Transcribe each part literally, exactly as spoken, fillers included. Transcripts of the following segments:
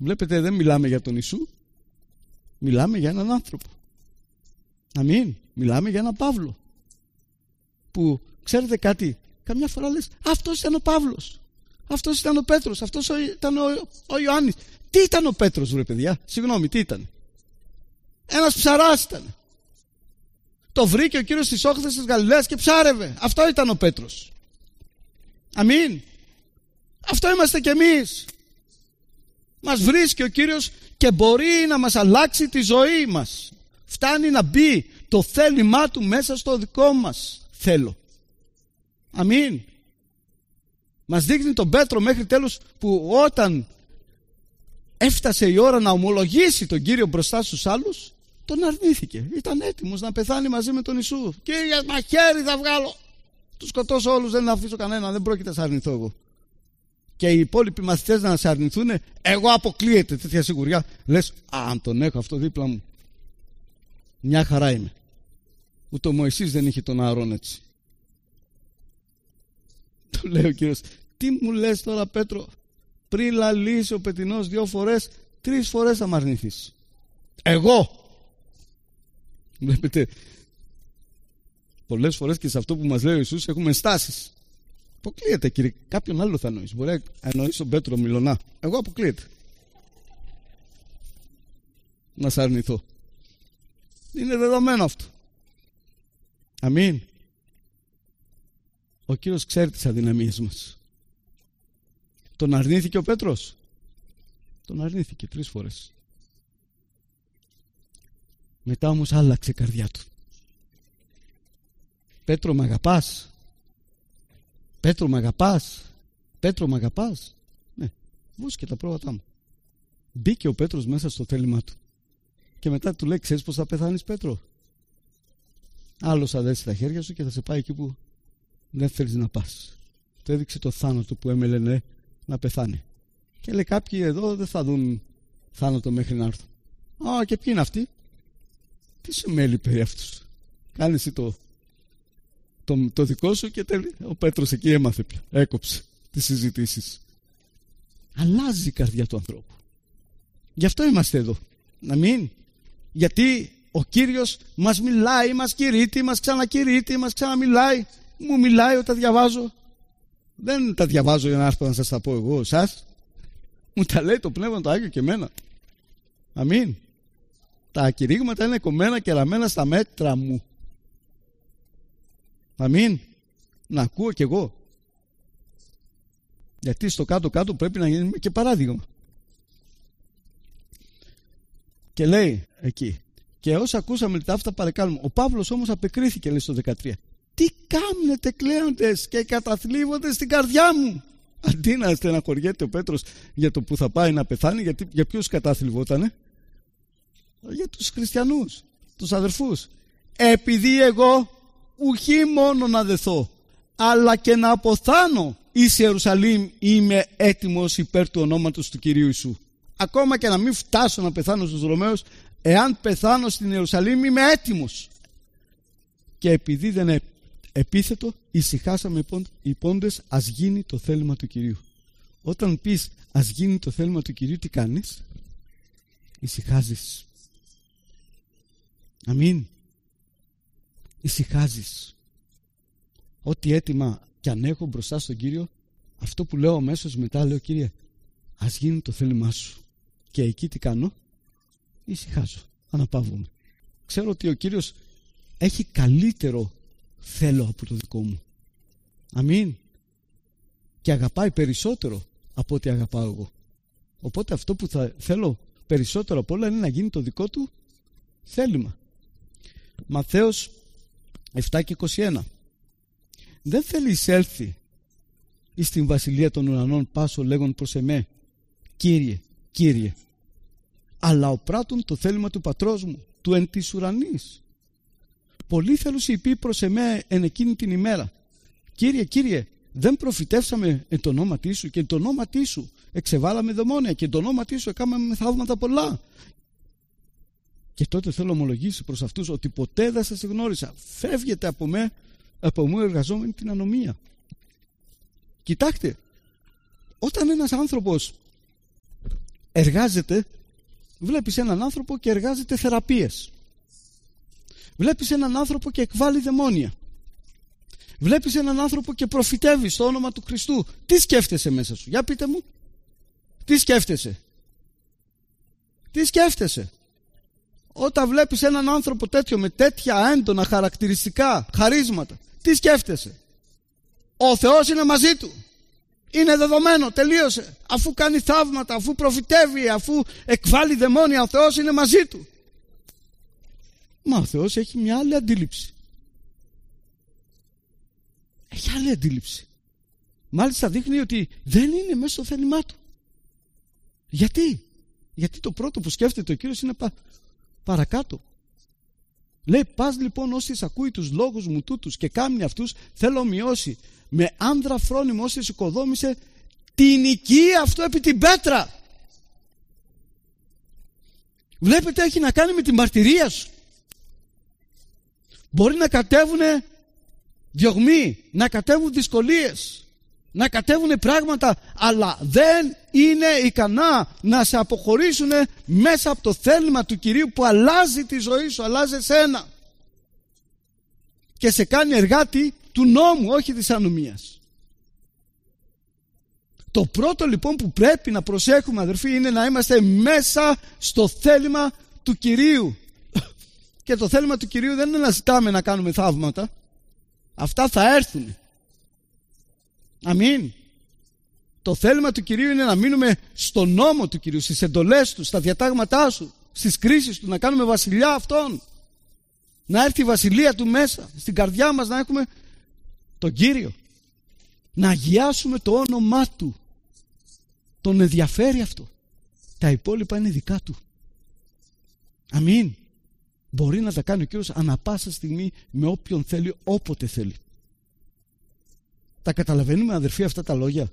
Βλέπετε, δεν μιλάμε για τον Ιησού, μιλάμε για έναν άνθρωπο. Αμήν. Μιλάμε για έναν Παύλο, που ξέρετε κάτι, καμιά φορά λες, αυτός ήταν ο Παύλος, αυτός ήταν ο Πέτρος, αυτός ήταν ο, ο Ιωάννης. Τι ήταν ο Πέτρος, βρε παιδιά? Συγγνώμη, τι ήταν? Ένας ψαράς ήταν. Το βρήκε ο Κύριος στις όχθες της Γαλιλαίας και ψάρευε. Αυτό ήταν ο Πέτρος. Αμήν. Αυτό είμαστε κι εμείς. Μας βρίσκει ο Κύριος και μπορεί να μας αλλάξει τη ζωή μας. Φτάνει να μπει το θέλημά Του μέσα στο δικό μας θέλω. Αμήν. Μας δείχνει τον Πέτρο μέχρι τέλος, που όταν έφτασε η ώρα να ομολογήσει τον Κύριο μπροστά στους άλλους, τον αρνήθηκε. Ήταν έτοιμος να πεθάνει μαζί με τον Ιησού. Κύριε, μαχαίρι θα βγάλω, τους σκοτώσω όλους, δεν αφήσω κανένα, δεν πρόκειται να σε αρνηθώ εγώ. Και οι υπόλοιποι μαθητές να σε αρνηθούν, εγώ αποκλείεται. Τέτοια σιγουριά. Λες, α, αν τον έχω αυτό δίπλα μου, μια χαρά είμαι. Ούτε ο Μωυσής δεν είχε τον Ααρών έτσι. Του λέει ο Κύριος, τι μου λες τώρα, Πέτρο? Πριν λαλήσει ο πετεινός δύο φορές, τρεις φορές θα μ' αρνηθείς. Εγώ. Βλέπετε, πολλές φορές και σε αυτό που μας λέει ο Ιησούς έχουμε στάσεις. Αποκλείεται, κύριε, κάποιον άλλο θα εννοείς. Μπορεί να εννοείς τον Πέτρο Μιλωνά. Εγώ αποκλείεται να σε αρνηθώ. Είναι δεδομένο αυτό. Αμήν. Ο Κύριος ξέρει τις αδυναμίες μας. Τον αρνήθηκε ο Πέτρος? Τον αρνήθηκε τρεις φορές. Μετά όμως άλλαξε η καρδιά του. Πέτρο, μ' αγαπάς? Πέτρο, μ' αγαπάς? Πέτρο, μ' αγαπάς? Ναι, βούσκε τα πρόβατά μου. Μπήκε ο Πέτρος μέσα στο θέλημά του. Και μετά του λέει, ξέρεις πως θα πεθάνεις, Πέτρο? Άλλος θα δέσει τα χέρια σου και θα σε πάει εκεί που δεν θέλεις να πας. Του έδειξε το θάνατο που έμελε να πεθάνει. Και λέει, κάποιοι εδώ δεν θα δουν θάνατο μέχρι να έρθουν. Α, και ποιοι είναι αυτοί? Τι σου μέλει περί αυτούς? Κάνε εσύ το, το, το δικό σου και τέλει. Ο Πέτρος εκεί έμαθε πια. Έκοψε τις συζητήσεις. Αλλάζει η καρδιά του ανθρώπου. Γι' αυτό είμαστε εδώ. Να μην. Γιατί ο Κύριος μας μιλάει, μας κηρύττει, μας ξανακηρύττει, μας ξαναμιλάει. Μου μιλάει όταν διαβάζω. Δεν τα διαβάζω για να έρθω να σας τα πω εγώ, εσάς. Μου τα λέει το Πνεύμα το Άγιο και εμένα. Αμήν. Τα κηρύγματα είναι κομμένα και ραμμένα στα μέτρα μου. Αμήν. Να ακούω κι εγώ. Γιατί στο κάτω-κάτω πρέπει να γίνει και παράδειγμα. Και λέει εκεί, και όσα ακούσαμε τα αυτά παρεκάλουμε. Ο Παύλος όμως απεκρίθηκε, λέει στο δεκατρία. Τι κάμνετε κλαίοντες και καταθλίβονται στην καρδιά μου? Αντί να στεναχωριέται ο Πέτρος για το που θα πάει να πεθάνει, γιατί, για ποιους κατάθλιβότανε? Για τους χριστιανούς, τους αδερφούς. Επειδή εγώ ουχή μόνο να δεθώ, αλλά και να αποθάνω εις Ιερουσαλήμ, είμαι έτοιμος υπέρ του ονόματος του Κυρίου Ιησού. Ακόμα και να μην φτάσω να πεθάνω στους Ρωμαίους, εάν πεθάνω στην Ιερουσαλήμ είμαι έτοιμος. Και επειδή δεν επίθετο, ησυχάσαμε οι πόντες, ας γίνει το θέλημα του Κυρίου. Όταν πεις ας γίνει το θέλημα του Κυρίου, τι κάνεις? Ησυχάζεις. Αμήν. Ησυχάζεις. Ό,τι έτοιμα κι αν έχω μπροστά στον Κύριο, αυτό που λέω αμέσως μετά, λέω, Κύριε, ας γίνει το θέλημά σου. Και εκεί τι κάνω? Ησυχάζω, αναπαύομαι. Ξέρω ότι ο Κύριος έχει καλύτερο θέλω από το δικό μου. Αμήν. Και αγαπάει περισσότερο από ό,τι αγαπάω εγώ. Οπότε αυτό που θα θέλω περισσότερο από όλα είναι να γίνει το δικό του θέλημα. Ματθαίος επτά και είκοσι ένα. Δεν θέλει εισέλθει εις την βασιλεία των ουρανών πάσο λέγον προς εμέ, Κύριε, Κύριε, αλλά ο πράττων το θέλημα του πατρός μου, του εν της ουρανής. Πολλοί θέλουσι πει προς εμέ εν εκείνη την ημέρα, Κύριε, Κύριε, δεν προφητεύσαμε εν το ονόματί σου και εν το ονόματί σου εξεβάλαμε δαιμόνια και εν το ονόματί σου έκαναμε θαύματα πολλά. Και τότε θέλω να ομολογήσω προς αυτούς ότι ποτέ δεν σας γνώρισα. Φεύγετε από με, από μου εργαζόμενοι την ανομία. Κοιτάξτε, όταν ένας άνθρωπος εργάζεται, βλέπεις έναν άνθρωπο και εργάζεται θεραπείες. Βλέπεις έναν άνθρωπο και εκβάλλει δαιμόνια. Βλέπεις έναν άνθρωπο και προφητεύει στο όνομα του Χριστού. Τι σκέφτεσαι μέσα σου? Για πείτε μου. Τι σκέφτεσαι? Τι σκέφτεσαι? Όταν βλέπεις έναν άνθρωπο τέτοιο, με τέτοια έντονα χαρακτηριστικά, χαρίσματα, τι σκέφτεσαι? Ο Θεός είναι μαζί του. Είναι δεδομένο, τελείωσε. Αφού κάνει θαύματα, αφού προφητεύει, αφού εκβάλλει δαιμόνια, ο Θεός είναι μαζί του. Μα ο Θεός έχει μια άλλη αντίληψη. Έχει άλλη αντίληψη. Μάλιστα δείχνει ότι δεν είναι μέσα στο θέλημά του. Γιατί? Γιατί το πρώτο που σκέφτεται ο Κύριος είναι πα, παρακάτω. Λέει, πας λοιπόν όσοι ακούει τους λόγους μου τούτους και κάμνει αυτούς, θέλω ομοιώσει με άνδρα φρόνιμο όσοι οικοδόμησε την οικία αυτού επί την πέτρα. Βλέπετε, έχει να κάνει με την μαρτυρία σου. Μπορεί να κατέβουν διωγμοί, να κατέβουν δυσκολίες, να κατέβουν πράγματα, αλλά δεν είναι ικανά να σε αποχωρήσουν μέσα από το θέλημα του Κυρίου που αλλάζει τη ζωή σου, αλλάζει εσένα και σε κάνει εργάτη του νόμου, όχι της ανομίας. Το πρώτο λοιπόν που πρέπει να προσέχουμε, αδερφοί, είναι να είμαστε μέσα στο θέλημα του Κυρίου. Και το θέλημα του Κυρίου δεν είναι να ζητάμε να κάνουμε θαύματα. Αυτά θα έρθουν. Αμήν. Το θέλημα του Κυρίου είναι να μείνουμε στο νόμο του Κυρίου, στις εντολές του, στα διατάγματά σου, στις κρίσεις του, να κάνουμε βασιλιά αυτόν. Να έρθει η βασιλεία του μέσα, στην καρδιά μας να έχουμε τον Κύριο. Να αγιάσουμε το όνομά του. Τον ενδιαφέρει αυτό. Τα υπόλοιπα είναι δικά του. Αμήν. Μπορεί να τα κάνει ο Κύριος ανά πάσα στιγμή με όποιον θέλει, όποτε θέλει. Τα καταλαβαίνουμε, αδερφοί, αυτά τα λόγια?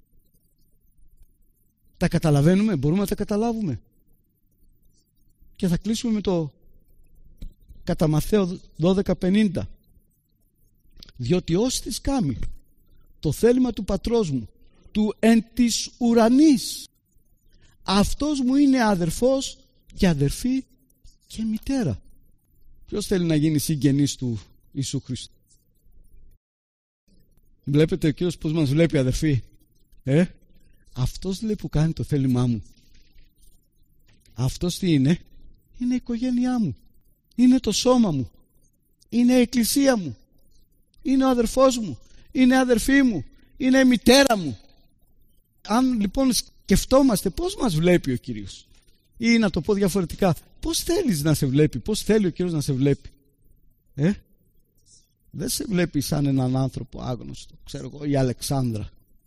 Τα καταλαβαίνουμε? Μπορούμε να τα καταλάβουμε? Και θα κλείσουμε με το κατά Μαθαίο δώδεκα πενήντα. Διότι ως της κάμει το θέλημα του πατρός μου, του εν της ουρανής, αυτός μου είναι αδερφός και αδερφή και μητέρα. Ποιος θέλει να γίνει συγγενής του Ιησού Χριστού? Βλέπετε ο Κύριος πως μας βλέπει, αδερφοί? Ε? Αυτός λέει που κάνει το θέλημά μου. Αυτός τι είναι? Είναι η οικογένειά μου. Είναι το σώμα μου. Είναι η εκκλησία μου. Είναι ο αδερφός μου. Είναι η αδερφή μου. Είναι η μητέρα μου. Αν λοιπόν σκεφτόμαστε πώς μας βλέπει ο Κύριος, ή να το πω διαφορετικά, πώς θέλεις να σε βλέπει? Πώς θέλει ο Κύριος να σε βλέπει? Ε? Δεν σε βλέπει σαν έναν άνθρωπο άγνωστο, ξέρω εγώ, η Αλεξάνδρα.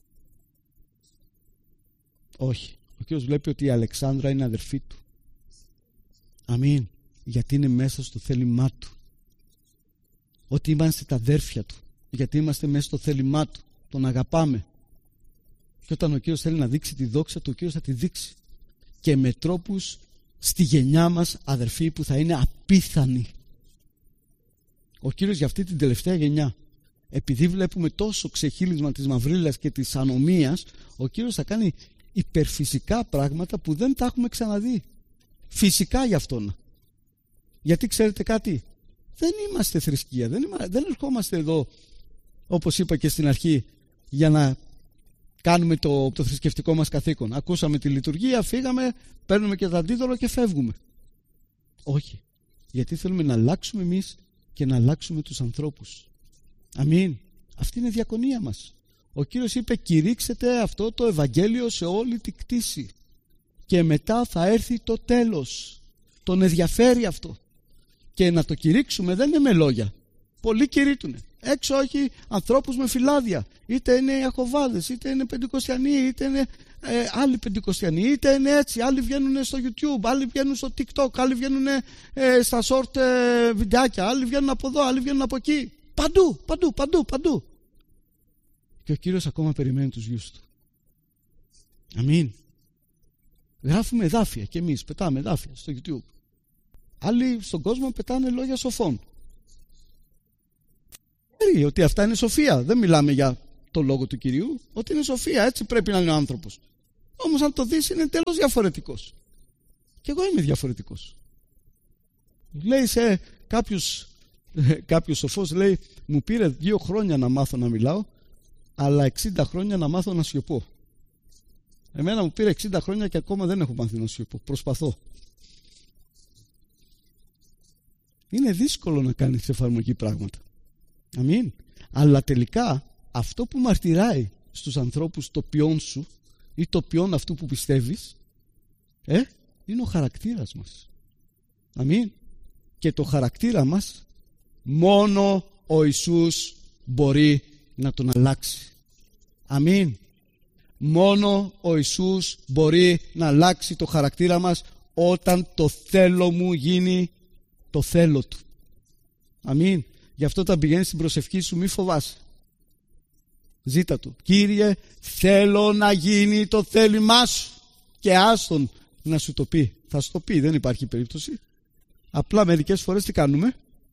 Όχι. Ο Κύριος βλέπει ότι η Αλεξάνδρα είναι αδερφή του. Αμήν. Γιατί είναι μέσα στο θέλημά του. Ότι είμαστε τα αδέρφια του. Γιατί είμαστε μέσα στο θέλημά του. Τον αγαπάμε. Και όταν ο Κύριος θέλει να δείξει τη δόξα του, ο Κύριος θα τη δείξει. Και με τρόπους στη γενιά μας, αδερφοί, που θα είναι απίθανοι. Ο Κύριος για αυτή την τελευταία γενιά, επειδή βλέπουμε τόσο ξεχύλισμα της μαυρίλας και της ανομίας, ο Κύριος θα κάνει υπερφυσικά πράγματα που δεν τα έχουμε ξαναδεί. Φυσικά για Αυτόν. Γιατί ξέρετε κάτι? Δεν είμαστε θρησκεία. Δεν, είμα, δεν ερχόμαστε εδώ, όπως είπα και στην αρχή, για να κάνουμε το, το θρησκευτικό μας καθήκον. Ακούσαμε τη λειτουργία, φύγαμε, παίρνουμε και το αντίδωρο και φεύγουμε. Όχι. Γιατί θέλουμε να αλλάξουμε εμείς και να αλλάξουμε τους ανθρώπους. Αμήν. Αυτή είναι η διακονία μας. Ο Κύριος είπε, κηρύξετε αυτό το Ευαγγέλιο σε όλη τη κτήση και μετά θα έρθει το τέλος. Τον ενδιαφέρει αυτό. Και να το κηρύξουμε δεν είναι με λόγια. Πολλοί κηρύττουνε. Έξω όχι ανθρώπους με φυλάδια. Είτε είναι Ιαχωβάδες, είτε είναι Πεντηκοστιανοί, είτε είναι ε, άλλοι Πεντηκοστιανοί, είτε είναι έτσι. Άλλοι βγαίνουν στο YouTube, άλλοι βγαίνουν στο TikTok, άλλοι βγαίνουν ε, στα short ε, βιντεάκια, άλλοι βγαίνουν από εδώ, άλλοι βγαίνουν από εκεί. Παντού, παντού, παντού, παντού. Και ο Κύριος ακόμα περιμένει τους γιους του. Αμήν. Γράφουμε εδάφια και εμείς πετάμε εδάφια στο YouTube. Άλλοι στον κόσμο πετάνε λόγια σοφών. Ότι αυτά είναι σοφία. Δεν μιλάμε για το λόγο του Κυρίου. Ότι είναι σοφία. Έτσι πρέπει να είναι ο άνθρωπος. Όμως αν το δεις είναι τελώς διαφορετικός. Και εγώ είμαι διαφορετικός. Λέει σε κάποιος, κάποιος σοφός, λέει, μου πήρε δύο χρόνια να μάθω να μιλάω, αλλά εξήντα χρόνια να μάθω να σιωπώ. Εμένα μου πήρε εξήντα χρόνια και ακόμα δεν έχω μάθει να σιωπώ. Προσπαθώ. Είναι δύσκολο να κάνεις εφαρμογή πράγματα. Αμήν. Αλλά τελικά αυτό που μαρτυράει στους ανθρώπους το ποιόν σου ή το ποιόν αυτού που πιστεύεις, ε, είναι ο χαρακτήρας μας. Αμήν. Και το χαρακτήρα μας μόνο ο Ιησούς μπορεί να τον αλλάξει. Αμήν. Μόνο ο Ιησούς μπορεί να αλλάξει το χαρακτήρα μας όταν το θέλω μου γίνει το θέλω του. Αμήν. Γι' αυτό όταν πηγαίνεις στην προσευχή σου μη φοβάσαι. Ζήτα του. Κύριε, θέλω να γίνει το θέλημά σου. Και άστον να σου το πει. Θα σου το πει, δεν υπάρχει περίπτωση. Απλά μερικές φορές τι κάνουμε?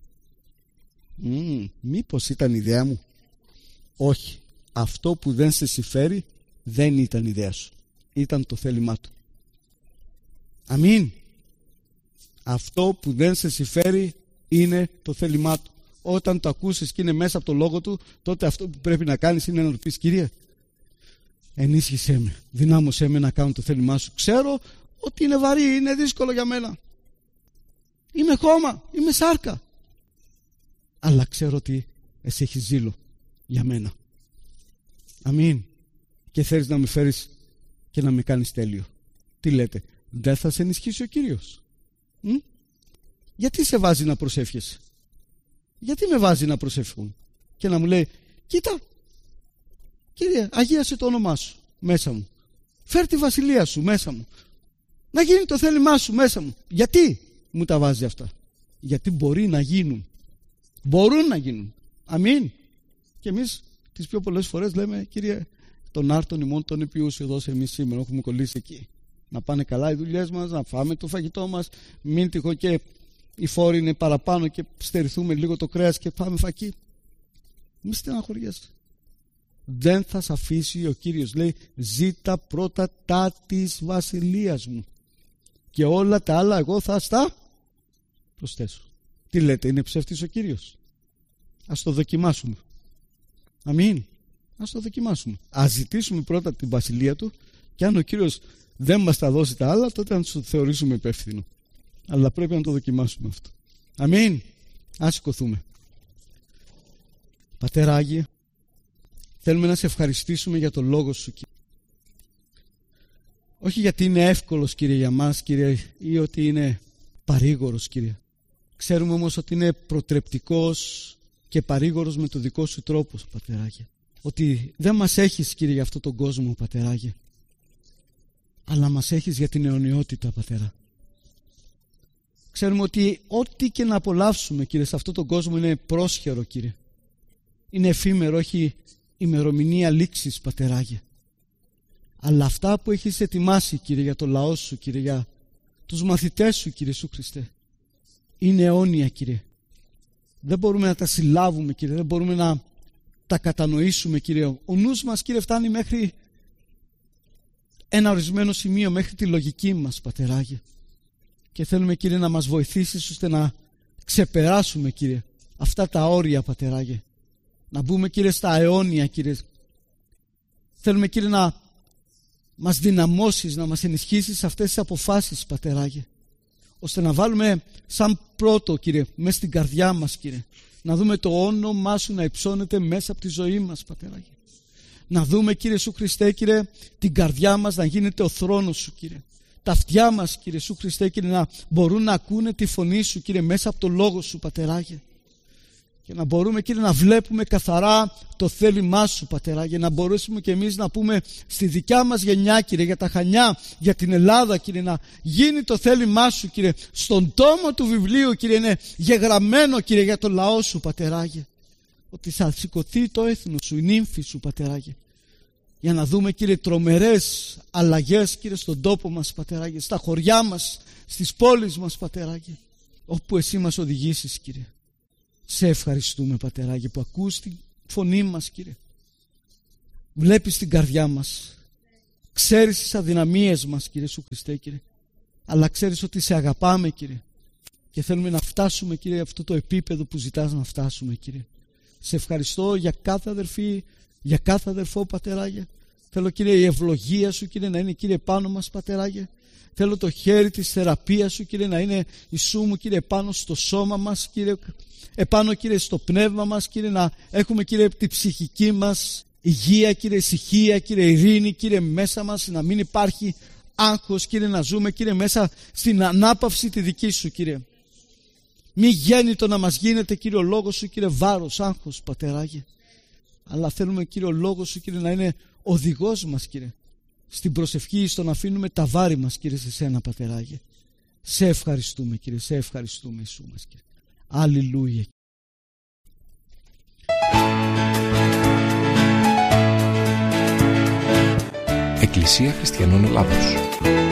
Mm, μήπως ήταν ιδέα μου? Όχι. Αυτό που δεν σε συμφέρει δεν ήταν ιδέα σου. Ήταν το θέλημά του. Αμήν. Αυτό που δεν σε συμφέρει είναι το θέλημά του. Όταν το ακούσεις και είναι μέσα από το λόγο του, τότε αυτό που πρέπει να κάνεις είναι να του πεις, Κύριε, ενίσχυσέ με, δυνάμωσέ με να κάνω το θέλημά σου. Ξέρω ότι είναι βαρύ, είναι δύσκολο για μένα. Είμαι χώμα, είμαι σάρκα. Αλλά ξέρω ότι εσύ έχεις ζήλο για μένα. Αμήν. Και θέλεις να με φέρεις και να με κάνεις τέλειο. Τι λέτε, δεν θα σε ενισχύσει ο Κύριος? Μ? Γιατί σε βάζει να προσεύχεσαι? Γιατί με βάζει να προσεύχομαι και να μου λέει, κοίτα, Κύριε, αγίασε το όνομά σου μέσα μου. Φέρ τη βασιλεία σου μέσα μου. Να γίνει το θέλημά σου μέσα μου. Γιατί μου τα βάζει αυτά? Γιατί μπορεί να γίνουν. Μπορούν να γίνουν. Αμήν. Και εμείς τις πιο πολλές φορές λέμε, Κύριε, τον άρτον ημών τον επιούσιο δώσε εμείς σήμερα. Έχουμε κολλήσει εκεί. Να πάνε καλά οι δουλειές μας, να φάμε το φαγητό μας. Μην τυχόν και οι φόροι είναι παραπάνω και στερηθούμε λίγο το κρέας και πάμε φακί. Μη στεναχωριέσαι. Δεν θα σ' αφήσει ο Κύριος. Λέει, ζήτα πρώτα τα της βασιλείας μου και όλα τα άλλα εγώ θα στα προσθέσω. Τι λέτε, είναι ψεύτης ο Κύριος? Ας το δοκιμάσουμε. Αμήν. Ας το δοκιμάσουμε. Ας ζητήσουμε πρώτα την βασιλεία του και αν ο Κύριος δεν μας τα δώσει τα άλλα, τότε να το θεωρήσουμε υπεύθυνο. Αλλά πρέπει να το δοκιμάσουμε αυτό. Αμήν. Ας σηκωθούμε. Πατέρα Άγιε, θέλουμε να σε ευχαριστήσουμε για το λόγο σου, Κύριε. Όχι γιατί είναι εύκολος, Κύριε, για μας, Κύριε, ή ότι είναι παρήγορος, Κύριε. Ξέρουμε όμως ότι είναι προτρεπτικός και παρήγορος με το δικό σου τρόπο, Πατέρα Άγιε. Ότι δεν μας έχεις, Κύριε, για αυτόν τον κόσμο, Πατέρα Άγιε, αλλά μας έχεις για την αιωνιότητα, Πατέρα. Ξέρουμε ότι ό,τι και να απολαύσουμε, Κύριε, σε αυτόν τον κόσμο είναι πρόσχερο, Κύριε. Είναι εφήμερο, όχι ημερομηνία λήξης, Πατέρα Άγιε. Αλλά αυτά που έχεις ετοιμάσει, Κύριε, για το λαό σου, Κύριε, για τους μαθητές σου, Κύριε Ιησού Χριστέ, είναι αιώνια, Κύριε. Δεν μπορούμε να τα συλλάβουμε, Κύριε, δεν μπορούμε να τα κατανοήσουμε, Κύριε. Ο νους μας, Κύριε, φτάνει μέχρι ένα ορισμένο σημείο, μέχρι τη λογική μας, Πατέρα Άγιε. Και θέλουμε, Κύριε, να μας βοηθήσεις ώστε να ξεπεράσουμε, Κύριε, αυτά τα όρια, Πατέρα Άγιε. Να μπούμε, Κύριε, στα αιώνια, Κύριε. Θέλουμε, Κύριε, να μας δυναμώσεις, να μας ενισχύσεις σε αυτές τις αποφάσεις, Πατέρα Άγιε, ώστε να βάλουμε σαν πρώτο, Κύριε, μέσα στην καρδιά μας, Κύριε, να δούμε το όνομά σου να υψώνεται μέσα από τη ζωή μας, Πατέρα Άγιε. Να δούμε, Κύριε Ιησού Χριστέ, Κύριε, την καρδιά μας να γίνεται ο θρόνος σου, Κύριε. Τα αυτιά μας, Κύριε Ιησού Χριστέ, Κύριε, να μπορούν να ακούνε τη φωνή σου, Κύριε, μέσα από το λόγο σου, Πατέρα Άγιε. Και να μπορούμε, Κύριε, να βλέπουμε καθαρά το θέλημά σου, Πατέρα, για να μπορέσουμε και εμείς να πούμε στη δικιά μας γενιά, Κύριε, για τα Χανιά, για την Ελλάδα, Κύριε, να γίνει το θέλημά σου, Κύριε. Στον τόμο του βιβλίου, Κύριε, είναι γεγραμμένο, Κύριε, για το λαό σου, Πατεράγε, ότι θα σηκωθεί το έθνος σου, η νύμφη σου, Πατεράγε, για να δούμε, Κύριε, τρομερές αλλαγές, Κύριε, στον τόπο μας, Πατεράγε, στα χωριά μας, στις πόλεις μας, Πατεράγε, όπου εσύ μας οδηγήσεις, Κύριε. Σε ευχαριστούμε, Πατεράγε, που ακούς τη φωνή μας, Κύριε. Βλέπεις την καρδιά μας. Ξέρεις τις αδυναμίες μας, Κύριε Ιησού Χριστέ, Κύριε. Αλλά ξέρεις ότι σε αγαπάμε, Κύριε. Και θέλουμε να φτάσουμε, Κύριε, αυτό το επίπεδο που ζητάς να φτάσουμε, Κύριε. Σε ευχαριστώ για κάθε αδερφή, για κάθε αδερφό, Πατεράγια. Θέλω, Κύριε, η ευλογία Σου, Κύριε, να είναι, Κύριε, πάνω μας, Πατεράγια. Θέλω το χέρι της θεραπείας Σου, Κύριε, να είναι Ιησού μου, Κύριε, επάνω στο σώμα μας, Κύριε, επάνω, Κύριε, στο πνεύμα μας, Κύριε, να έχουμε, Κύριε, τη ψυχική μας υγεία, Κύριε, ησυχία, Κύριε, ειρήνη, Κύριε, μέσα μας, να μην υπάρχει άγχος, Κύριε, να ζούμε, Κύριε, μέσα στην ανάπαυση τη δική Σου, Κύριε. Μη γέννητο να μας γίνεται, Κύριε, ο λόγος Σου, Κύριε, βάρος, άγχος, Πατεράγια. Αλλά θέλουμε, Κύριε, ο λόγος Σου, Κύριε, να είναι οδηγός μας, Κύριε. Στην προσευχή, στο να αφήνουμε τα βάρη μας, Κύριε, σε Σένα, Πατεράγια. Σε ευχαριστούμε, Κύριε, σε ευχαριστούμε, Ιησού μας, Κύριε. Αλληλούια. Εκκλησία Χριστιανών Ελλάδος.